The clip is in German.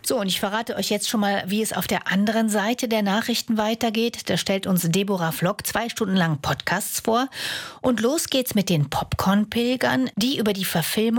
So, und ich verrate euch jetzt schon mal, wie es auf der anderen Seite der Nachrichten weitergeht. Da stellt uns Deborah Vlog 2 Stunden lang Podcasts vor. Und los geht's mit den Popcorn-Pilgern, die über die Verfilmung